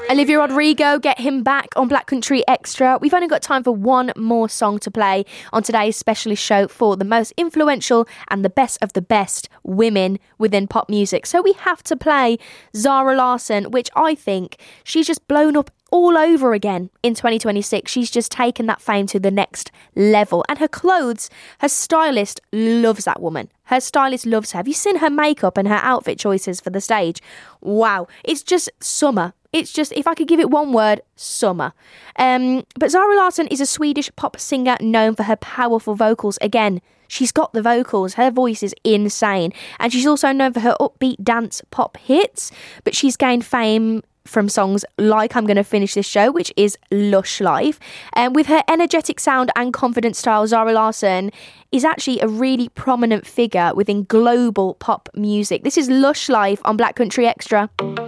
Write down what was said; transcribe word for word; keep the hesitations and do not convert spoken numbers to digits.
Olivia Rodrigo, Get Him Back on Black Country Extra. We've only got time for one more song to play on today's specialist show for the most influential and the best of the best women within pop music. So we have to play Zara Larsson, which I think she's just blown up all over again in twenty twenty-six. She's just taken that fame to the next level. And her clothes, her stylist loves that woman. Her stylist loves her. Have you seen her makeup and her outfit choices for the stage? Wow. It's just summer. It's just, if I could give it one word, summer. Um, but Zara Larsson is a Swedish pop singer known for her powerful vocals. Again, she's got the vocals. Her voice is insane. And she's also known for her upbeat dance pop hits. But she's gained fame from songs like I'm Gonna Finish This Show, which is Lush Life. And um, with her energetic sound and confident style, Zara Larsson is actually a really prominent figure within global pop music. This is Lush Life on Black Country Extra.